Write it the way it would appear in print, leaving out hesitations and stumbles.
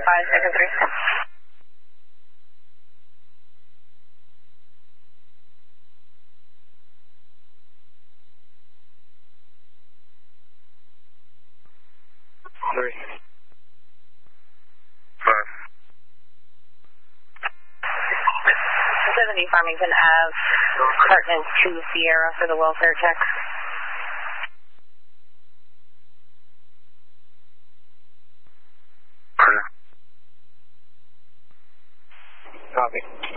second 3. Farmington Ave, Hartman 2 Sierra for the welfare check. Copy.